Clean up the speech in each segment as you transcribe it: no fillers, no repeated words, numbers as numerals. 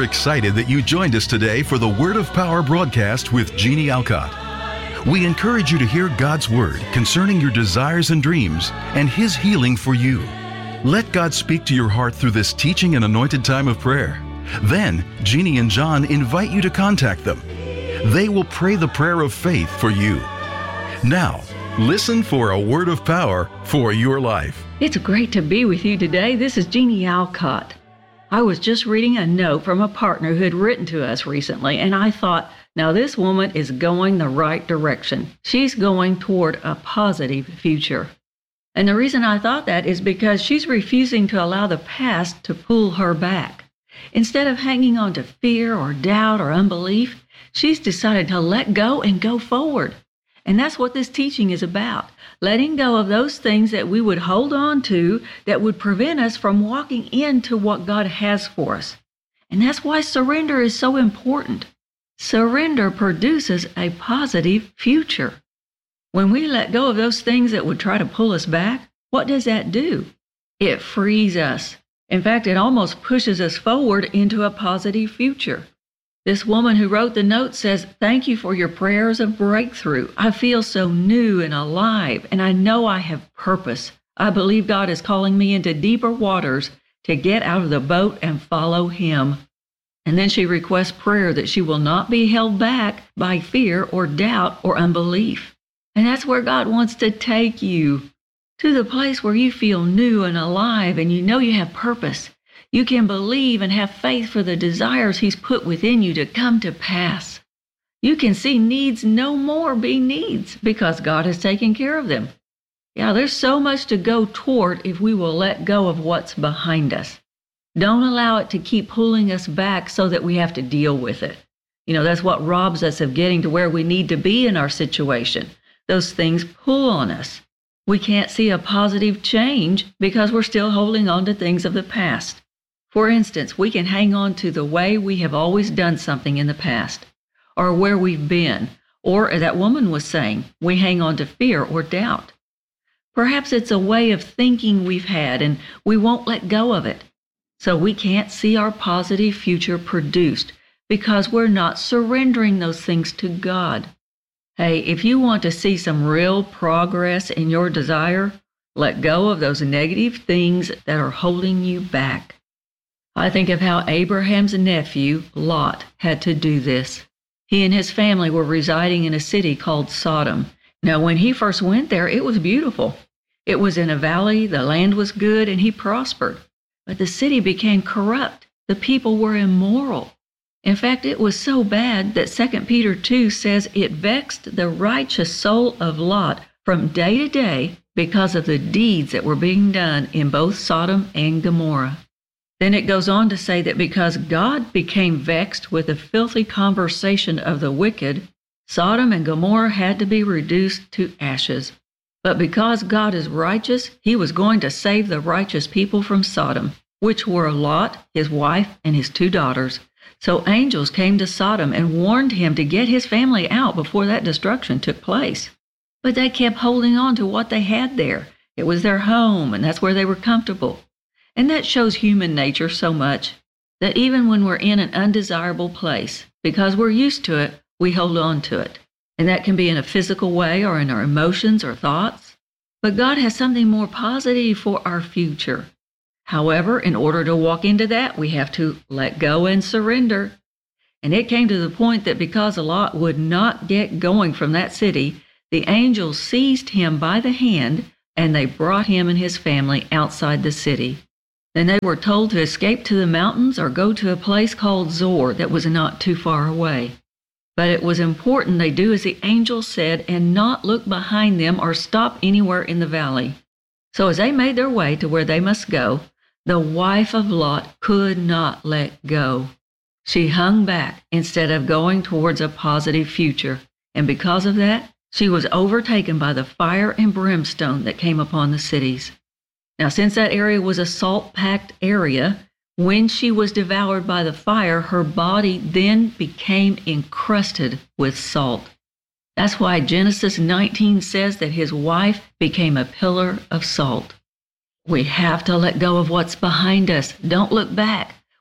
excited that you joined us today for the Word of Power broadcast with Jeannie Alcott. We encourage you to hear God's Word concerning your desires and dreams and His healing for you. Let God speak to your heart through this teaching and anointed time of prayer. Then, Jeannie and John invite you to contact them. They will pray the prayer of faith for you. Now, listen for a word of power for your life. It's great to be with you today. This is Jeannie Alcott. I was just reading a note from a partner who had written to us recently, and I thought, now this woman is going the right direction. She's going toward a positive future. And the reason I thought that is because she's refusing to allow the past to pull her back. Instead of hanging on to fear or doubt or unbelief, she's decided to let go and go forward. And that's what this teaching is about, letting go of those things that we would hold on to that would prevent us from walking into what God has for us. And that's why surrender is so important. Surrender produces a positive future. When we let go of those things that would try to pull us back, what does that do? It frees us. In fact, it almost pushes us forward into a positive future. This woman who wrote the note says, "Thank you for your prayers of breakthrough. I feel so new and alive, and I know I have purpose. I believe God is calling me into deeper waters to get out of the boat and follow Him." And then she requests prayer that she will not be held back by fear or doubt or unbelief. And that's where God wants to take you, to the place where you feel new and alive and you know you have purpose. You can believe and have faith for the desires He's put within you to come to pass. You can see needs no more be needs because God has taken care of them. Yeah, there's so much to go toward if we will let go of what's behind us. Don't allow it to keep pulling us back so that we have to deal with it. That's what robs us of getting to where we need to be in our situation. Those things pull on us. We can't see a positive change because we're still holding on to things of the past. For instance, we can hang on to the way we have always done something in the past, or where we've been, or as that woman was saying, we hang on to fear or doubt. Perhaps it's a way of thinking we've had and we won't let go of it. So we can't see our positive future produced because we're not surrendering those things to God. Hey, if you want to see some real progress in your desire, let go of those negative things that are holding you back. I think of how Abraham's nephew, Lot, had to do this. He and his family were residing in a city called Sodom. Now, when he first went there, it was beautiful. It was in a valley, the land was good, and he prospered. But the city became corrupt. The people were immoral. In fact, it was so bad that 2 Peter 2 says it vexed the righteous soul of Lot from day to day because of the deeds that were being done in both Sodom and Gomorrah. Then it goes on to say that because God became vexed with the filthy conversation of the wicked, Sodom and Gomorrah had to be reduced to ashes. But because God is righteous, He was going to save the righteous people from Sodom, which were Lot, his wife, and his 2 daughters. So angels came to Sodom and warned him to get his family out before that destruction took place. But they kept holding on to what they had there. It was their home, and that's where they were comfortable. And that shows human nature so much that even when we're in an undesirable place, because we're used to it, we hold on to it. And that can be in a physical way or in our emotions or thoughts. But God has something more positive for our future. However, in order to walk into that, we have to let go and surrender. And it came to the point that because Lot would not get going from that city, the angels seized him by the hand and they brought him and his family outside the city. Then they were told to escape to the mountains or go to a place called Zoar that was not too far away. But it was important they do as the angel said and not look behind them or stop anywhere in the valley. So as they made their way to where they must go, the wife of Lot could not let go. She hung back instead of going towards a positive future. And because of that, she was overtaken by the fire and brimstone that came upon the cities. Now, since that area was a salt-packed area, when she was devoured by the fire, her body then became encrusted with salt. That's why Genesis 19 says that his wife became a pillar of salt. We have to let go of what's behind us. Don't look back.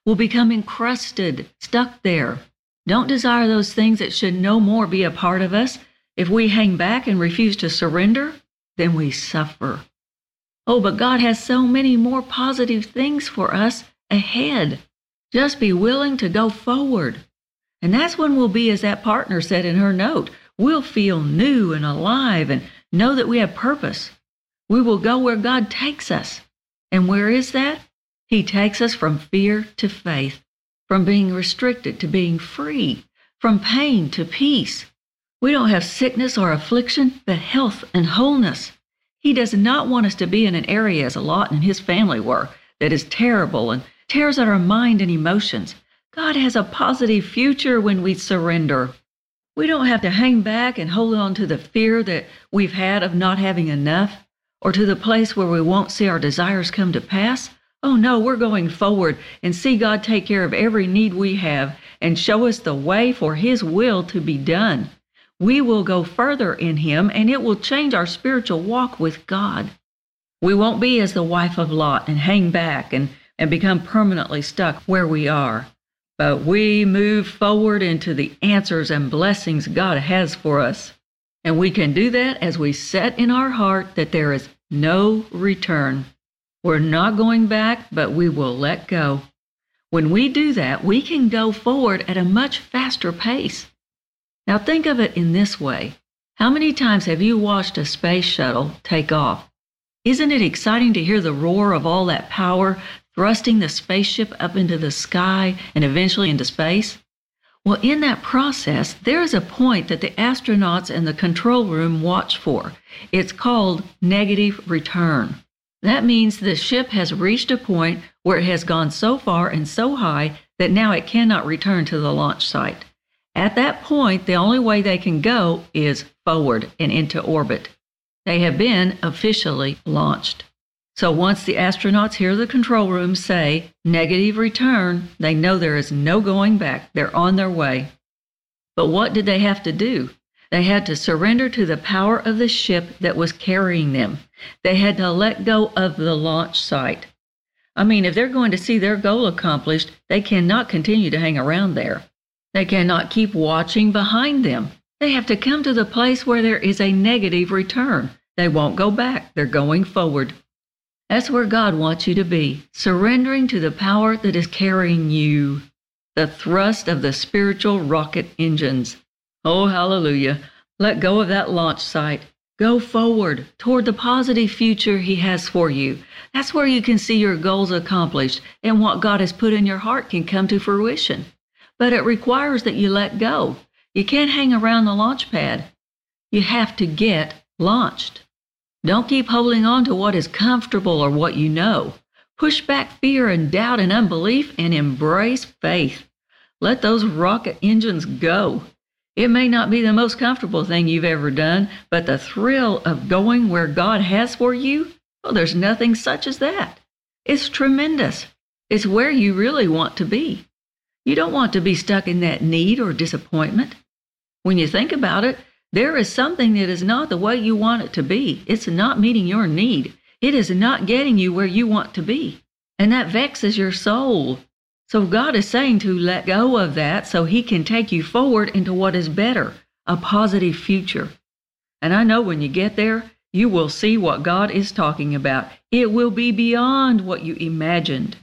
will become encrusted, stuck there. Don't desire those things that should no more be a part of us. If we hang back and refuse to surrender, then we suffer. Oh, but God has so many more positive things for us ahead. Just be willing to go forward. And that's when we'll be, as that partner said in her note, we'll feel new and alive and know that we have purpose. We will go where God takes us. And where is that? He takes us from fear to faith, from being restricted to being free, from pain to peace. We don't have sickness or affliction, but health and wholeness. He does not want us to be in an area, as Lot and his family were, that is terrible and tears at our mind and emotions. God has a positive future when we surrender. We don't have to hang back and hold on to the fear that we've had of not having enough, or to the place where we won't see our desires come to pass. Oh no, we're going forward and see God take care of every need we have and show us the way for His will to be done. We will go further in Him, and it will change our spiritual walk with God. We won't be as the wife of Lot and hang back and become permanently stuck where we are. But we move forward into the answers and blessings God has for us. And we can do that as we set in our heart that there is no return. We're not going back, but we will let go. When we do that, we can go forward at a much faster pace. Now think of it in this way. How many times have you watched a space shuttle take off? Isn't it exciting to hear the roar of all that power thrusting the spaceship up into the sky and eventually into space? Well, in that process, there is a point that the astronauts in the control room watch for. It's called negative return. That means the ship has reached a point where it has gone so far and so high that now it cannot return to the launch site. At that point, the only way they can go is forward and into orbit. They have been officially launched. So once the astronauts hear the control room say, negative return, they know there is no going back. They're on their way. But what did they have to do? They had to surrender to the power of the ship that was carrying them. They had to let go of the launch site. I mean, if they're going to see their goal accomplished, they cannot continue to hang around there. They cannot keep watching behind them. They have to come to the place where there is a negative return. They won't go back. They're going forward. That's where God wants you to be, surrendering to the power that is carrying you, the thrust of the spiritual rocket engines. Oh, hallelujah. Let go of that launch site. Go forward toward the positive future He has for you. That's where you can see your goals accomplished and what God has put in your heart can come to fruition. But it requires that you let go. You can't hang around the launch pad. You have to get launched. Don't keep holding on to what is comfortable or what you know. Push back fear and doubt and unbelief and embrace faith. Let those rocket engines go. It may not be the most comfortable thing you've ever done, but the thrill of going where God has for you, well, there's nothing such as that. It's tremendous. It's where you really want to be. You don't want to be stuck in that need or disappointment. When you think about it, there is something that is not the way you want it to be. It's not meeting your need. It is not getting you where you want to be. And that vexes your soul. So God is saying to let go of that so He can take you forward into what is better, a positive future. And I know when you get there, you will see what God is talking about. It will be beyond what you imagined.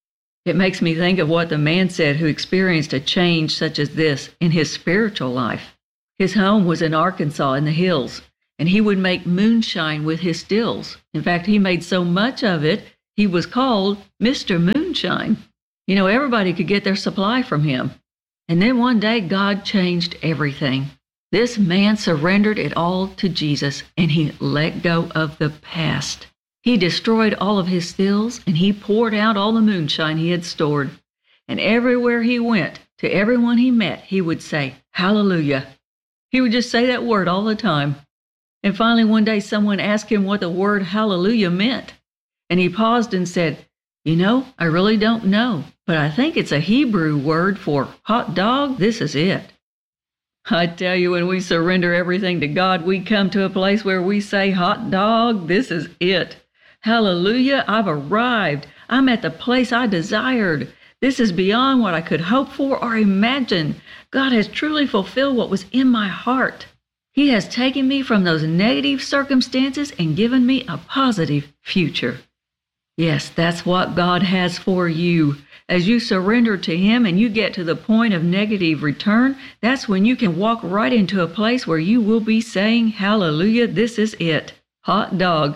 It makes me think of what the man said who experienced a change such as this in his spiritual life. His home was in Arkansas in the hills, and he would make moonshine with his stills. In fact, he made so much of it, he was called Mr. Moonshine. You know, everybody could get their supply from him. And then one day, God changed everything. This man surrendered it all to Jesus, and he let go of the past. He destroyed all of his stills, and he poured out all the moonshine he had stored. And everywhere he went, to everyone he met, he would say, "Hallelujah." He would just say that word all the time. And finally, one day, someone asked him what the word hallelujah meant. And he paused and said, "You know, I really don't know, but I think it's a Hebrew word for hot dog. This is it." I tell you, when we surrender everything to God, we come to a place where we say, "Hot dog, this is it. Hallelujah, I've arrived. I'm at the place I desired. This is beyond what I could hope for or imagine. God has truly fulfilled what was in my heart. He has taken me from those negative circumstances and given me a positive future. Yes, that's what God has for you. As you surrender to Him and you get to the point of negative return, that's when you can walk right into a place where you will be saying, hallelujah, this is it. Hot dog.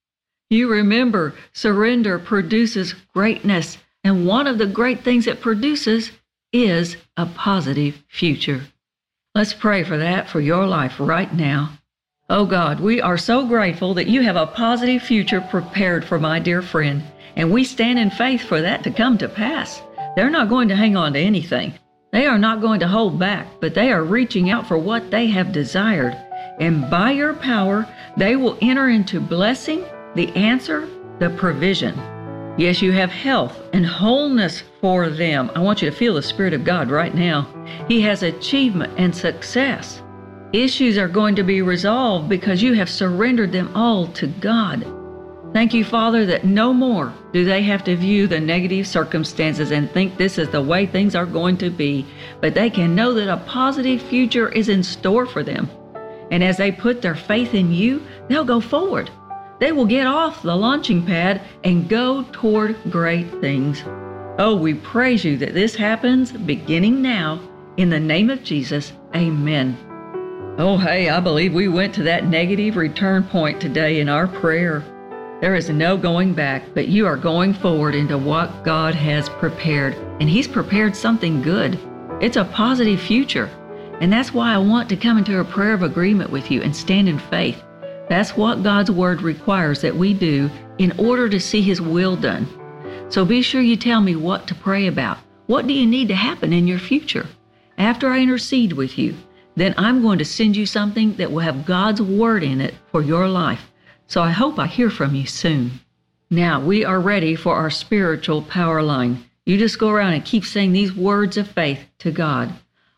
You remember, surrender produces greatness, and one of the great things it produces is a positive future. Let's pray for that for your life right now. Oh God, we are so grateful that you have a positive future prepared for my dear friend, and we stand in faith for that to come to pass. They're not going to hang on to anything. They are not going to hold back, but they are reaching out for what they have desired. And by your power, they will enter into blessing, the answer, the provision. Yes, you have health and wholeness for them. I want you to feel the Spirit of God right now. He has achievement and success. Issues are going to be resolved because you have surrendered them all to God. Thank you, Father, that no more do they have to view the negative circumstances and think this is the way things are going to be, but they can know that a positive future is in store for them. And as they put their faith in you, they'll go forward. They will get off the launching pad and go toward great things. Oh, we praise you that this happens beginning now. In the name of Jesus, amen. Oh, hey, I believe we went to that negative return point today in our prayer. There is no going back, but you are going forward into what God has prepared. And He's prepared something good. It's a positive future. And that's why I want to come into a prayer of agreement with you and stand in faith. That's what God's Word requires that we do in order to see His will done. So be sure you tell me what to pray about. What do you need to happen in your future? After I intercede with you, then I'm going to send you something that will have God's Word in it for your life. So I hope I hear from you soon. Now, we are ready for our spiritual power line. You just go around and keep saying these words of faith to God.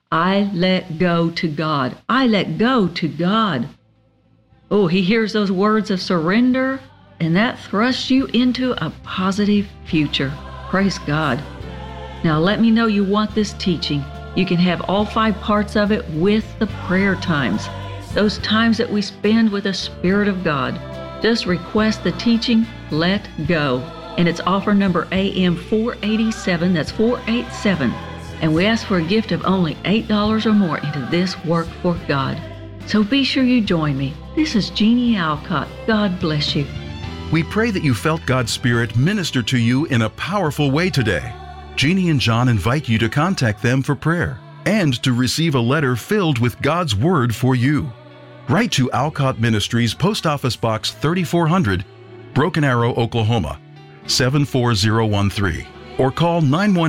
I let go to God. I let go to God. Oh, He hears those words of surrender, and that thrusts you into a positive future. Praise God. Now, let me know you want this teaching. You can have all 5 parts of it with the prayer times, those times that we spend with the Spirit of God. Just request the teaching, Let Go, and it's offer number AM 487, that's 487, and we ask for a gift of only $8 or more into this work for God. So be sure you join me. This is Jeannie Alcott. God bless you. We pray that you felt God's Spirit minister to you in a powerful way today. Jeannie and John invite you to contact them for prayer and to receive a letter filled with God's Word for you. Write to Alcott Ministries, Post Office Box 3400, Broken Arrow, Oklahoma, 74013, or call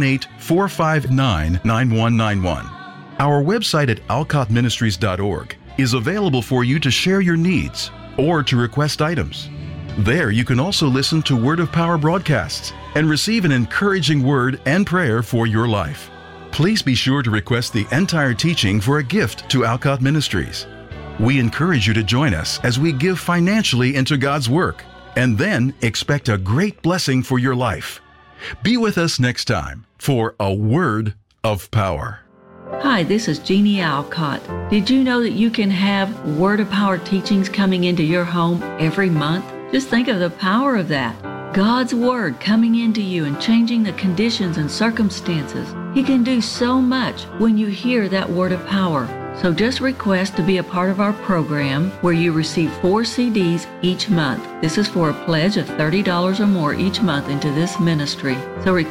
918-459-9191. Our website at alcottministries.org is available for you to share your needs or to request items. There you can also listen to Word of Power broadcasts and receive an encouraging word and prayer for your life. Please be sure to request the entire teaching for a gift to Alcott Ministries. We encourage you to join us as we give financially into God's work and then expect a great blessing for your life. Be with us next time for a Word of Power. Hi, this is Jeannie Alcott. Did you know that you can have Word of Power teachings coming into your home every month? Just think of the power of that. God's Word coming into you and changing the conditions and circumstances. He can do so much when you hear that Word of Power. So just request to be a part of our program where you receive 4 CDs each month. This is for a pledge of $30 or more each month into this ministry. So